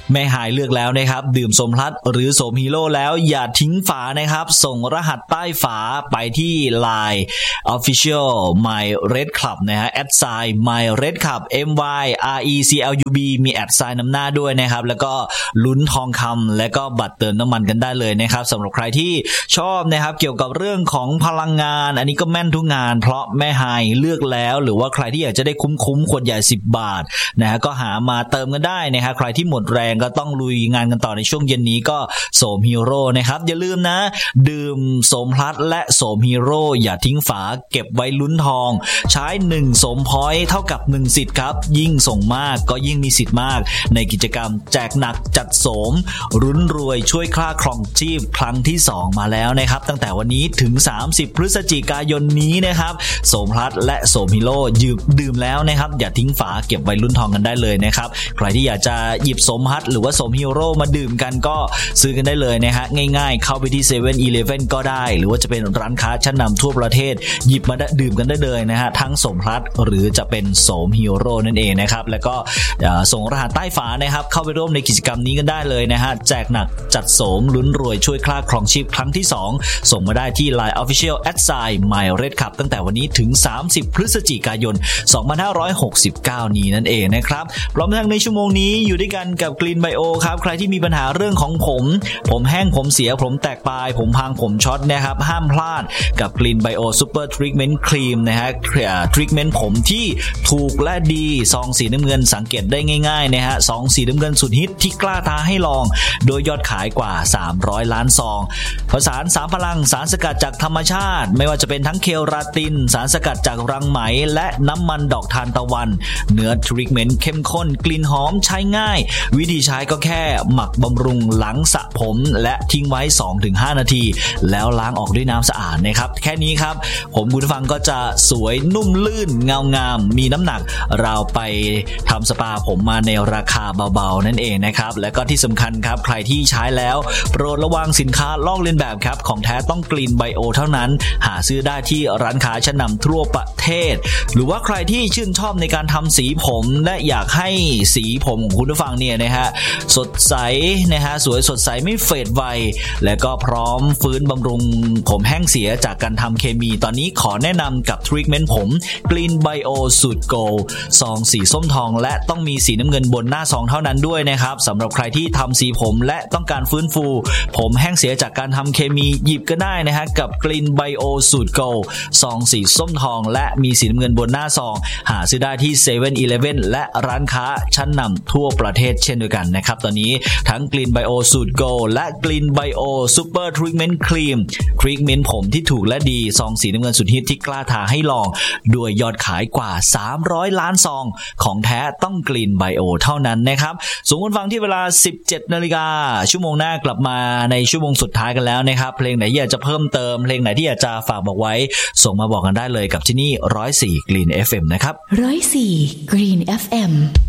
แม่หายเลือกแล้วนะครับดื่มโสมพลัสหรือโสมฮีโร่แล้วอย่าทิ้งฝานะครับส่งรหัสใต้ฝาไปที่ LINE Official My Red Club นะฮะ @My Red Club MYRECLUB มีแอดไซน์นำหน้าด้วยนะครับแล้วก็ลุ้นทองคำและก็บัตรเติมน้ำมันกันได้เลยนะครับสำหรับใครที่ชอบนะครับเกี่ยวกับเรื่องของพลังงานอันนี้ก็แม่นทุกงานเพราะแม่หายเลือกแล้วหรือว่าใครที่อยากจะได้คุ้มขวดใหญ่10 บาทนะฮะก็หามาเติมกันได้นะครับใครที่หมดแรงก็ต้องลุยงานกันต่อในช่วงเย็นนี้ก็โสมฮีโร่นะครับอย่าลืมนะดื่มโสมพลัสและโสมฮีโร่อย่าทิ้งฝาเก็บไว้ลุ้นทองใช้1โสมพอยต์เท่ากับ1สิทธิ์ครับยิ่งส่งมากก็ยิ่งมีสิทธิ์มากในกิจกรรมแจกหนักจัดโสมรุ้นรวยช่วยค่าครองชีพครั้งที่2มาแล้วนะครับตั้งแต่วันนี้ถึง30พฤศจิกายนนี้นะครับโสมพลัสและโสมฮีโร่ดื่มแล้วนะครับอย่าทิ้งฝาเก็บไว้ลุ้นทองกันได้เลยนะครับใครที่อยากจะหยิบโสมพลัสหรือว่าโสมฮีโร่มาดื่มกันก็ซื้อกันได้เลยนะฮะง่ายๆเข้าไปที่ 7-Eleven ก็ได้หรือว่าจะเป็นร้านค้าชั้นนำทั่วประเทศหยิบมาดื่มกันได้เลยนะฮะทั้งโสมพลัสหรือจะเป็นโสมฮีโร่นั่นเองนะครับแล้วก็ส่งรหัสใต้ฝานะครับเข้าไปร่วมในกิจกรรมนี้กันได้เลยนะฮะแจกหนักจัดโสมลุ้นรวยช่วยค่าครองชีพครั้งที่2ส่งมาได้ที่ LINE Official @My Red Club ตั้งแต่วันนี้ถึง30พฤศจิกายน2569นี้นั่นเองนะครับพร้อมทั้งในชั่วโมงนี้อยู่ด้วยกันกับ Green Bio ครับใครที่มีปัญหาเรื่องของผมแห้งผมเสียผมแตกปลายผมพังผมช็อตนะครับห้ามพลาดกับ Green Bio Super Treatment Cream นะฮะทรีทเมนต์ผมที่ถูกและดีซองสีน้ำเงินสังเกตได้ง่ายๆนะฮะซองสีน้ำเงินสุดฮิตที่กล้าท้าให้ลองโดยยอดขายกว่า300ล้านซองผสาน3พลังสารสกัดจากธรรมชาติไม่ว่าจะเป็นทั้งเคราตินสารสกัดจากรังไหมและน้ำมันดอกทานตะวันเนื้อทรีทเมนต์เข้มข้นกลิ่นหอมใช้ง่ายวิธีใช้ก็แค่หมักบำรุงหลังสระผมและทิ้งไว้ 2-5 นาทีแล้วล้างออกด้วยน้ำสะอาดนะครับแค่นี้ครับผมคุณผู้ฟังก็จะสวยนุ่มลื่นเงางามมีน้ำหนักเราไปทำสปาผมมาในราคาเบาๆนั่นเองนะครับและก็ที่สำคัญครับใครที่ใช้แล้วโปรดระวังสินค้าลอกเลียนแบบครับของแท้ต้องกรีนไบโอเท่านั้นหาซื้อได้ที่ร้านค้าชั้นนำทั่วประเทศหรือว่าใครที่ชื่นชอบในการทำสีผมและอยากให้สีผมของคุณผู้ฟังเนี่ยนะฮะสดใสนะฮะสวยสดใสไม่เฟดไวและก็พร้อมฟื้นบำรุงผมแห้งเสียจากการทำเคมีตอนนี้ขอแนะนำกับทรีทเมนต์ผม Green Bio สูตรโกลด์ซองสีส้มทองและต้องมีสีน้ำเงินบนหน้าซองเท่านั้นด้วยนะครับสำหรับใครที่ทำสีผมและต้องการฟื้นฟูผมแห้งเสียจากการทำเคมีหยิบก็ได้นะฮะกับ Green Bio สูตรโกลด์ซองสีส้มทองและมีสีน้ำเงินบนหน้าซองหาซื้อได้ที่ 7-Eleven และร้านค้าชั้นนำทั่วประเทศเช่นเดียวกันนะครับตอนนี้ทั้ง Green Bio สูตรโกลด์และ Green Bio Super Treatment Cream ทรีทเมนต์ผมที่ถูกและดีซองสีน้ำเงินสุดฮิตที่กล้าท้าให้ลองด้วยยอดขายกว่า300ล้านซองของแท้ต้อง Green Bio เท่านั้นนะครับส่งคุณฟังที่เวลา 17:00 น.ชั่วโมงหน้ากลับมาในชั่วโมงสุดท้ายกันแล้วนะครับเพลงไหนอยากจะเพิ่มเติมเพลงไหนที่อยากจะฝากบอกไว้ส่งมาบอกกันได้เลยกับที่นี่104 Green FM นะครับ 104 Green FM